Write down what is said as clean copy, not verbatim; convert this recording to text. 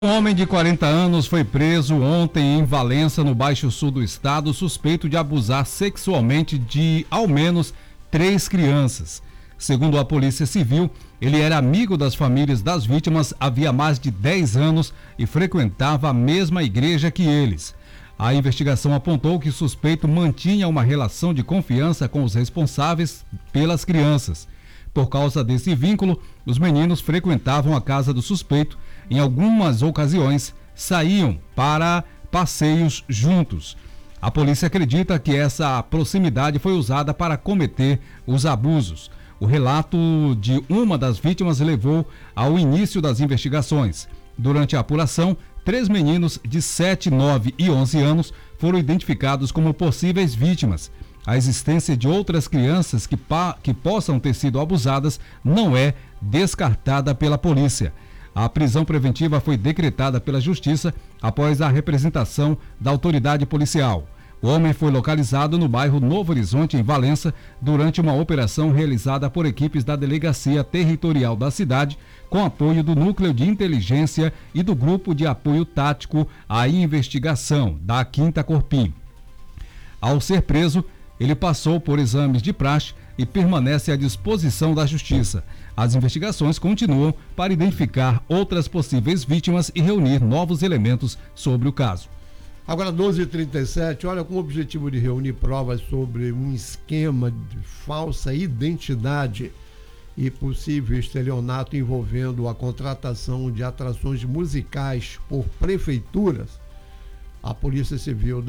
Um homem de 40 anos foi preso ontem em Valença, no Baixo Sul do estado, suspeito de abusar sexualmente de ao menos 3 crianças. Segundo a Polícia Civil, ele era amigo das famílias das vítimas havia mais de 10 anos e frequentava a mesma igreja que eles. A investigação apontou que o suspeito mantinha uma relação de confiança com os responsáveis pelas crianças. Por causa desse vínculo, os meninos frequentavam a casa do suspeito. Em algumas ocasiões, saíam para passeios juntos. A polícia acredita que essa proximidade foi usada para cometer os abusos. O relato de uma das vítimas levou ao início das investigações. Durante a apuração, 3 meninos de 7, 9 e 11 anos foram identificados como possíveis vítimas. A existência de outras crianças que possam ter sido abusadas não é descartada pela polícia. A prisão preventiva foi decretada pela Justiça após a representação da autoridade policial. O homem foi localizado no bairro Novo Horizonte, em Valença, durante uma operação realizada por equipes da Delegacia Territorial da cidade, com apoio do Núcleo de Inteligência e do Grupo de Apoio Tático à Investigação, da 5ª Corpim. Ao ser preso, ele passou por exames de praxe e permanece à disposição da Justiça. As investigações continuam para identificar outras possíveis vítimas e reunir novos elementos sobre o caso. Agora, 12h37, olha, com o objetivo de reunir provas sobre um esquema de falsa identidade e possível estelionato envolvendo a contratação de atrações musicais por prefeituras, a Polícia Civil